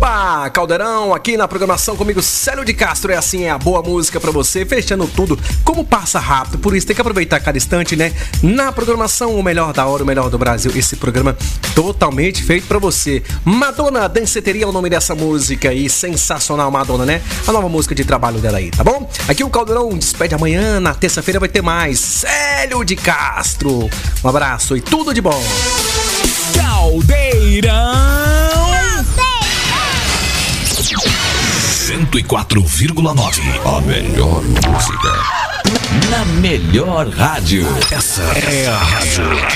Opa, Caldeirão, aqui na programação comigo, Célio de Castro. É assim, é a boa música pra você, fechando tudo. Como passa rápido, por isso tem que aproveitar cada instante, né? Na programação, o melhor da hora, o melhor do Brasil. Esse programa totalmente feito pra você. Madonna Danceteria é o nome dessa música aí, sensacional, Madonna, né? A nova música de trabalho dela aí, tá bom? Aqui o Caldeirão despede amanhã, na terça-feira vai ter mais. Célio de Castro. Um abraço e tudo de bom. Caldeirão 104,9. A melhor música na melhor rádio. Essa é a rádio